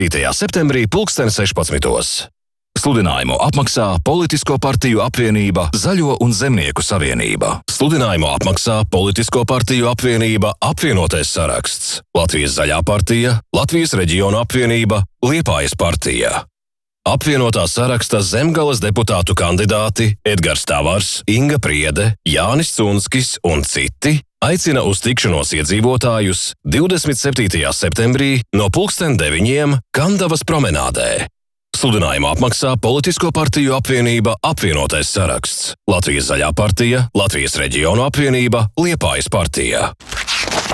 5. septembrī 16:00. Sludinājumu apmaksā Politisko partiju apvienība Zaļo un Zemnieku savienība. Sludinājumu apmaksā Politisko partiju apvienība Apvienotais saraksts, Latvijas Zaļā partija, Latvijas reģionu apvienība, Liepājas partija. Apvienotā saraksta Zemgales deputātu kandidāti Edgars Tavars, Inga Priede, Jānis Cunskis un citi aicina uz tikšanos iedzīvotājus 27. septembrī no 9:00 Kandavas promenādē. Sludinājumu apmaksā Politisko partiju apvienība Apvienotais saraksts, Latvijas Zaļā partija, Latvijas reģionu apvienība, Liepājas partija.